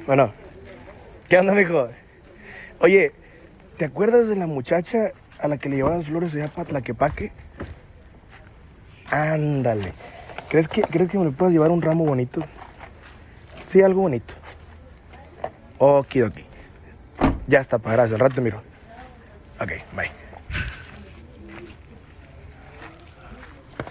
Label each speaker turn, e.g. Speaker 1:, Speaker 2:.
Speaker 1: Bueno, ¿qué onda, mijo? Oye, ¿te acuerdas de la muchacha a la que le llevaba las flores allá para Tlaquepaque? Ándale. ¿Crees que me le puedas llevar un ramo bonito? Sí, algo bonito. Okidoki. Ya está, pa, gracias. Al rato te miro. Ok, bye.